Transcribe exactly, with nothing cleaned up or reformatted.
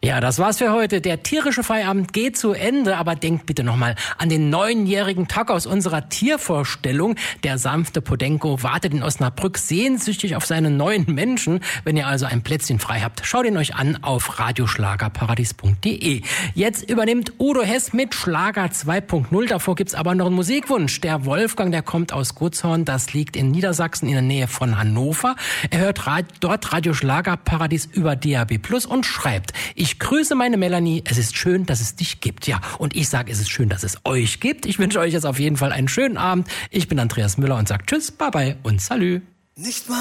Ja, das war's für heute. Der tierische Feierabend geht zu Ende, aber denkt bitte nochmal an den neunjährigen Tag aus unserer Tiervorstellung. Der sanfte Podenko wartet in Osnabrück sehnsüchtig auf seinen neuen Menschen. Wenn ihr also ein Plätzchen frei habt, schaut ihn euch an auf radioschlagerparadies punkt de. Jetzt übernimmt Udo Hess mit Schlager zwei punkt null. Davor gibt's aber noch einen Musikwunsch. Der Wolfgang, der kommt aus Gutzhorn. Das liegt in Niedersachsen in der Nähe von Hannover. Er hört Rad- dort Radio Schlagerparadies über D A B Plus und schreibt: Ich grüße meine Melanie. Es ist schön, dass es dich gibt. Ja, und ich sage, es ist schön, dass es euch gibt. Ich wünsche euch jetzt auf jeden Fall einen schönen Abend. Ich bin Andreas Müller und sage Tschüss, Bye Bye und Salü. Nicht mal